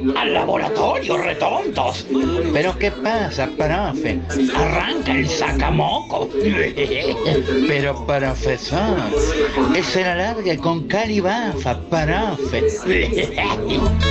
Al laboratorio, retontos. ¿Pero qué pasa, profe? Arranca el sacamoco. Pero, profesor, es el alargue con cal y bafa, profe.